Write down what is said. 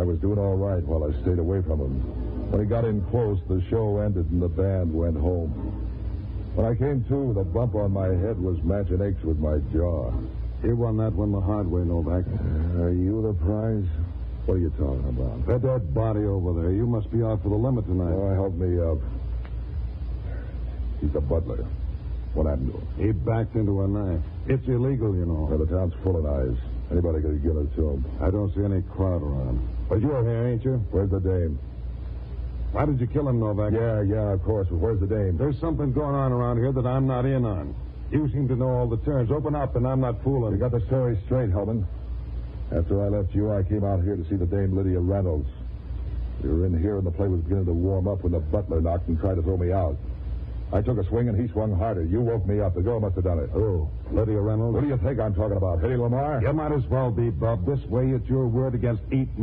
was doing all right while I stayed away from him. When he got in close, the show ended and the band went home. When I came to, the bump on my head was matching aches with my jaw. You won that one the hard way, Novak. Are you the prize? What are you talking about? That dead body over there. You must be out for the limit tonight. Oh, help me up. He's the butler. What happened to him? He backed into a knife. It's illegal, you know. Well, the town's full of knives. Anybody could have given it to him. I don't see any crowd around. But you're here, ain't you? Where's the dame? Why did you kill him, Novak? Yeah, of course. But where's the dame? There's something going on around here that I'm not in on. You seem to know all the turns. Open up, and I'm not fooling. You got the story straight, Hellman. After I left you, I came out here to see the dame Lydia Reynolds. We were in here, and the play was beginning to warm up when the butler knocked and tried to throw me out. I took a swing, and he swung harder. You woke me up. The girl must have done it. Oh, Lydia Reynolds? What do you think I'm talking about? Hedy Lamarr? You might as well be, Bub. This way, it's your word against 8